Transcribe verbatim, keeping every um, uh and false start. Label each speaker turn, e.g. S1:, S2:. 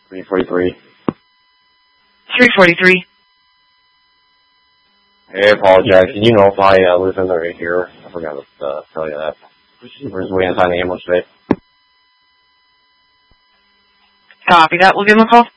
S1: three forty-three.
S2: three forty-three.
S1: Hey, I apologize. Can you know if my uh, lives in the right here? I forgot to uh, tell you that. We're just waiting on the ambulance today.
S2: Copy that. We'll give him a call.